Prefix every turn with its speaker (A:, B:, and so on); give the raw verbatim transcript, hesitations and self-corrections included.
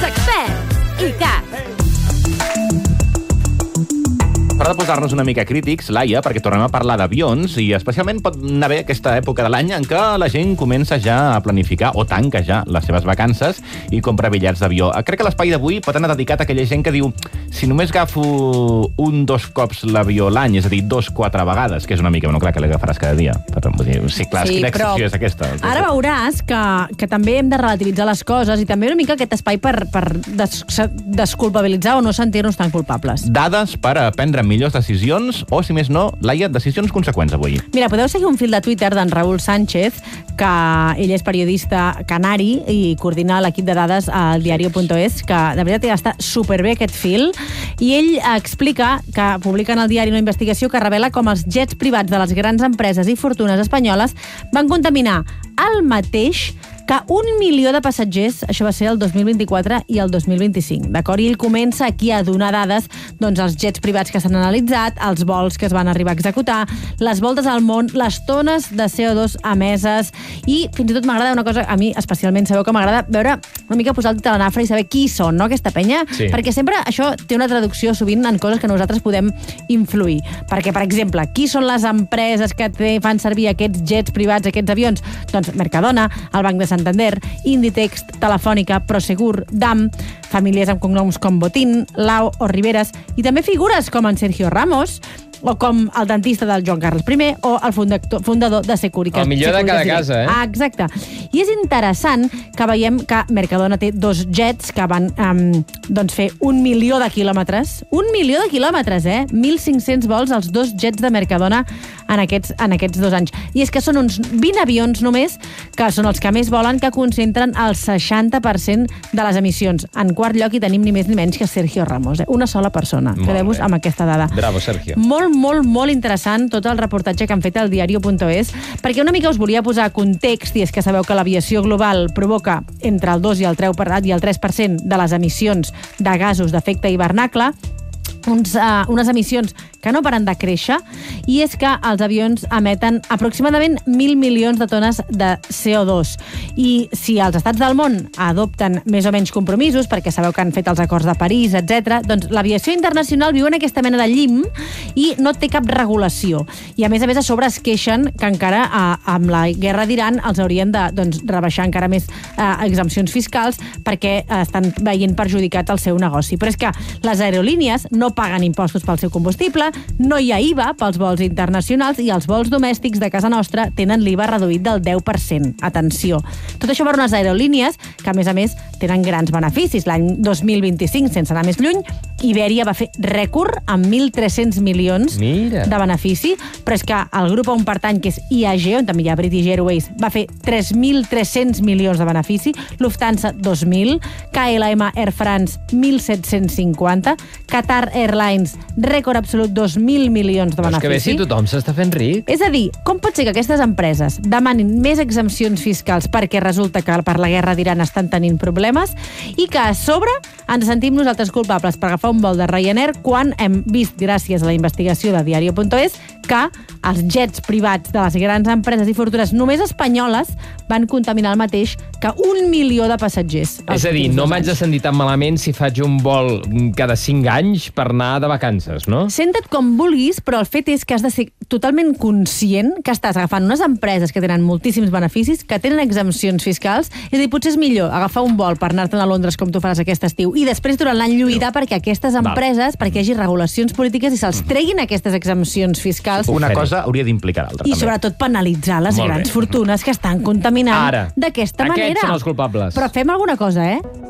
A: l'expert I C A T.
B: Per de posar-nos una mica crítics, Laia, perquè tornem a parlar d'avions i especialment pot anar bé aquesta època de l'any en què la gent comença ja a planificar o tanca ja les seves vacances i compra bitllets d'avió. Crec que l'espai d'avui pot anar dedicat a aquella gent que diu si només agafo un, dos cops l'avió l'any, és a dir, dos, quatre vegades, que és una mica, bueno, clar, que l'agafaràs cada dia. Però, dir, sí, clar, sí, quina excepció és aquesta?
C: Ara veuràs que, que també hem de relativitzar les coses i també una mica aquest espai per, per des, desculpabilitzar o no sentir-nos tan culpables.
B: Dades per aprendre millors decisions o, si més no, Laia, decisions conseqüents avui.
C: Mira, podeu seguir un fil de Twitter d'en Raúl Sánchez, que ell és periodista canari i coordina l'equip de dades al diario punto es, que de veritat està superbé aquest fil, i ell explica que publica en el diari una investigació que revela com els jets privats de les grans empreses i fortunes espanyoles van contaminar el mateix que un milió de passatgers, això va ser el dos mil vint-i-quatre i el dos mil vint-i-cinc, d'acord? I ell comença aquí a donar dades, doncs, els jets privats que s'han analitzat, els vols que es van arribar a executar, les voltes al món, les tones de C O dos emeses, i fins i tot m'agrada una cosa, a mi especialment sabeu que m'agrada veure una mica posar el dit a la nafra i saber qui són, no?, aquesta penya, sí. Perquè sempre això té una traducció sovint en coses que nosaltres podem influir. Perquè, per exemple, qui són les empreses que fan servir aquests jets privats, aquests avions? Doncs Mercadona, el Banc de Santander, Inditex, Telefònica, Prosegur, D A M, famílies amb cognoms com Botín, Lau o Riveras, i també figures com en Sergio Ramos, o com el dentista del Joan Carles primer, o el fundador de Securitas.
D: El millor de cada casa, eh?
C: Ah, exacte. I és interessant que veiem que Mercadona té dos jets que van um, doncs fer un milió de quilòmetres. Un milió de quilòmetres, eh? mil cinc-cents vols als dos jets de Mercadona en aquests, en aquests dos anys. I és que són uns vint avions només, que són els que més volen, que concentren el seixanta per cent de les emissions. En quart lloc hi tenim ni més ni menys que Sergio Ramos, eh? Una sola persona. Quedeu-vos amb aquesta dada.
D: Bravo, Sergio.
C: Molt molt, molt interessant tot el reportatge que han fet al diario punto es, perquè una mica us volia posar context, i és que sabeu que l'aviació global provoca entre el dos i el tres per cent de les emissions de gasos d'efecte hivernacle, uns, uh, unes emissions que no paren de créixer, i és que els avions emeten aproximadament mil milions de tones de C O dos. I si els estats del món adopten més o menys compromisos, perquè sabeu que han fet els acords de París, etcètera, doncs l'aviació internacional viu en aquesta mena de llim i no té cap regulació. I a més a més a sobre es queixen que encara uh, amb la guerra d'Iran els haurien de doncs, rebaixar encara més uh, exempcions fiscals perquè uh, estan veient perjudicat el seu negoci. Però és que les aerolínies no paguen impostos pel seu combustible, no hi ha I V A pels vols internacionals i els vols domèstics de casa nostra tenen l'I V A reduït del deu per cent. Atenció. Tot això per unes aerolínies que, a més a més, tenen grans beneficis. L'any dos mil vint-i-cinc, sense anar més lluny, Ibèria va fer rècord amb mil tres-cents milions
D: Mira.
C: de benefici, però és que el grup on pertany, que és I A G, on també hi ha British Airways, va fer tres mil tres-cents milions de benefici, Lufthansa dos mil, K L M Air France mil set-cents cinquanta, Qatar Airlines, rècord absolut dos mil milions de benefici.
D: Però és que bé, si tothom s'està fent ric.
C: És a dir, com pot ser que aquestes empreses demanin més exempcions fiscals perquè resulta que per la guerra d'Iran estan tenint problemes i que a sobre ens sentim nosaltres culpables per agafar un vol de Ryanair quan hem vist, gràcies a la investigació de diario punto es, que els jets privats de les grans empreses i fortunes només espanyoles van contaminar el mateix que un milió de passatgers.
D: És a dir, no m'haig de sentir tan malament si faig un vol cada cinc anys per anar de vacances, no?
C: Senta't com vulguis, però el fet és que has de ser totalment conscient que estàs agafant unes empreses que tenen moltíssims beneficis, que tenen exempcions fiscals, és a dir, potser és millor agafar un vol per anar-te'n a Londres com tu faràs aquest estiu i després durant l'any lluitar perquè aquestes empreses, Val. perquè hi hagi regulacions polítiques i se'ls treguin aquestes exempcions fiscals.
B: Una cosa hauria d'implicar l'altra.
C: I
B: també.
C: sobretot penalitzar les
B: Molt
C: grans
B: bé.
C: fortunes que estan contaminant
D: Ara,
C: d'aquesta manera.
D: Aquests són els culpables.
C: Però fem alguna cosa, eh?